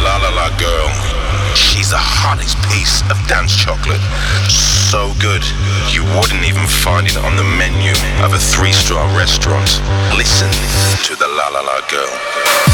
La La La girl. She's the hottest piece of dance chocolate. So good, you wouldn't even find it on the menu of a 3-star restaurant. Listen to the La La La girl.